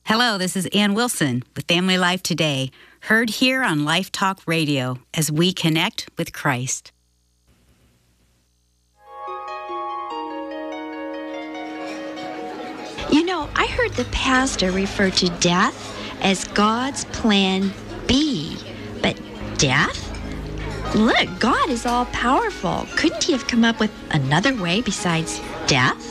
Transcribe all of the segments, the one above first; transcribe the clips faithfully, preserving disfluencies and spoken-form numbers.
Hello, this is Ann Wilson with Family Life Today, heard here on Life Talk Radio as we connect with Christ. You know, I heard the pastor refer to death as God's plan B. But death? Look, God is all-powerful. Couldn't he have come up with another way besides death?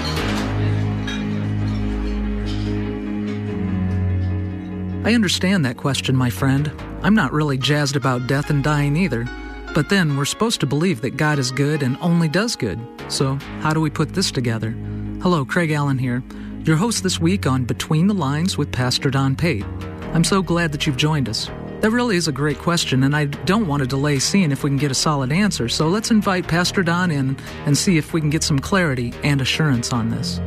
I understand that question, my friend. I'm not really jazzed about death and dying either. But then, we're supposed to believe that God is good and only does good. So, how do we put this together? Hello, Craig Allen here, your host this week on Between the Lines with Pastor Don Pate. I'm so glad that you've joined us. That really is a great question, and I don't want to delay seeing if we can get a solid answer. So let's invite Pastor Don in and see if we can get some clarity and assurance on this.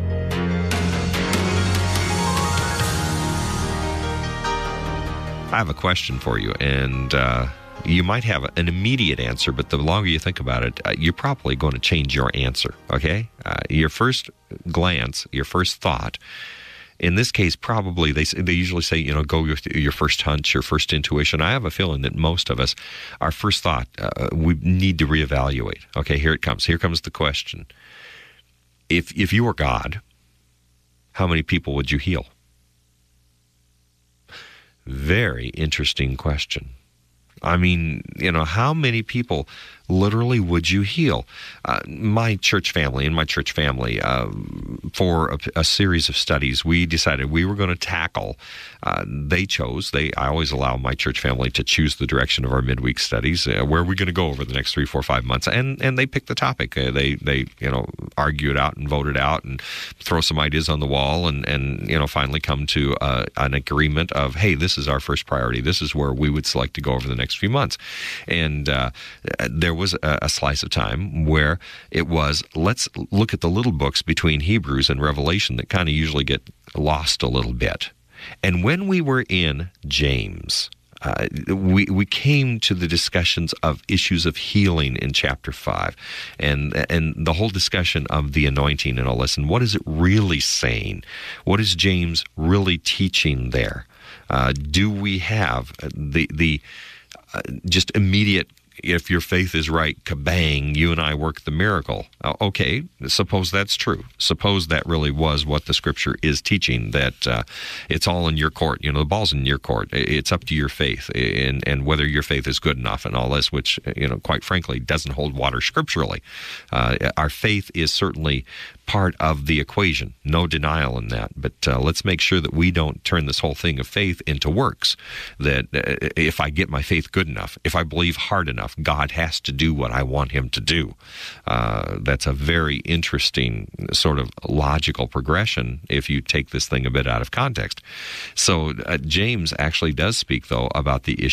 I have a question for you, and uh, you might have an immediate answer, but the longer you think about it, uh, you're probably going to change your answer, okay? Uh, your first glance, your first thought, in this case, probably, they they usually say, you know, go with your first hunch, your first intuition. I have a feeling that most of us, our first thought, uh, we need to reevaluate. Okay, here it comes. Here comes the question. If If you were God, how many people would you heal? Very interesting question. I mean, you know, how many people literally would you heal? Uh, my church family, in my church family, uh, for a, a series of studies, we decided we were going to tackle, uh, they chose, they. I always allow my church family to choose the direction of our midweek studies, uh, where are we going to go over the next three, four, five months, and and they picked the topic. Uh, they, they, you know, argue it out and vote it out and throw some ideas on the wall and, and you know, finally come to uh, an agreement of, hey, this is our first priority. This is where we would select to go over the next few months. And uh, there was a, a slice of time where it was, let's look at the little books between Hebrews and Revelation that kind of usually get lost a little bit. And when we were in James, uh, we we came to the discussions of issues of healing in chapter five, and and the whole discussion of the anointing and all this, and what is it really saying? What is James really teaching there? Uh, do we have the the uh, just immediate, if your faith is right, kabang, you and I work the miracle? Uh, okay, suppose that's true. Suppose that really was what the Scripture is teaching, that uh, it's all in your court. You know, the ball's in your court. It's up to your faith and, and whether your faith is good enough and all this, which, you know, quite frankly, doesn't hold water scripturally. Uh, our faith is certainly part of the equation. No denial in that. But uh, let's make sure that we don't turn this whole thing of faith into works. That uh, if I get my faith good enough, if I believe hard enough, God has to do what I want him to do. Uh, that's a very interesting sort of logical progression if you take this thing a bit out of context. So uh, James actually does speak, though, about the issue